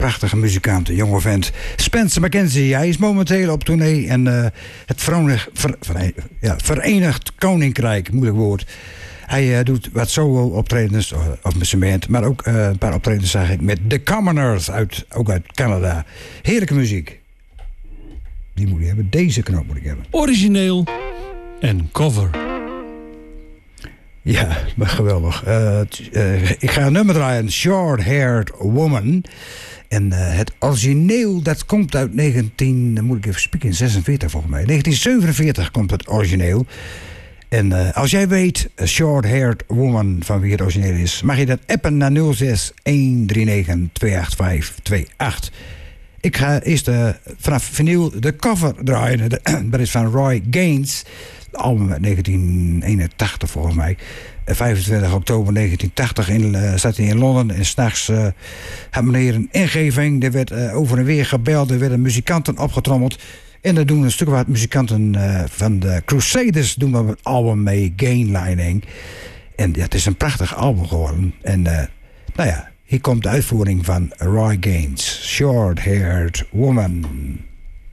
prachtige muzikant, een jonge vent. Spencer McKenzie, hij is momenteel op tournee. En het Verenigd Koninkrijk, moeilijk woord. Hij doet wat solo-optredens, of met zijn band. Maar ook een paar optredens zag ik met The Commoners, ook uit Canada. Heerlijke muziek. Die moet ik hebben, deze knop moet ik hebben. Origineel en cover. Ja, maar geweldig. Ik ga een nummer draaien, Short-Haired Woman. En het origineel, dat komt uit 1946 volgens mij. 1947 komt het origineel. En als jij weet, Short-Haired Woman, van wie het origineel is, mag je dat appen naar 06 139 28528. Ik ga eerst vanaf vinyl de cover draaien. Dat is van Roy Gaines. Het album uit 1981 volgens mij. 25 oktober 1980 zat hij in Londen. En s'nachts had meneer een ingeving. Er werd over en weer gebeld. Er werden muzikanten opgetrommeld. En daar doen een stuk wat muzikanten van de Crusaders doen op het album mee, Gainlining. En ja, het is een prachtig album geworden. En nou ja, hier komt de uitvoering van Roy Gaines, Short-Haired Woman.